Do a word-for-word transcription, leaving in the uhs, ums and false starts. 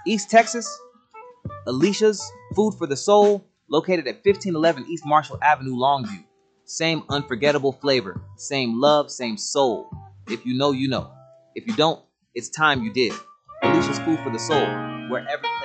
East Texas, Alicia's Food for the Soul, located at fifteen eleven East Marshall Avenue, Longview. Same unforgettable flavor, same love, same soul. If you know, you know. If you don't, it's time you did. Alicia's Food for the Soul, wherever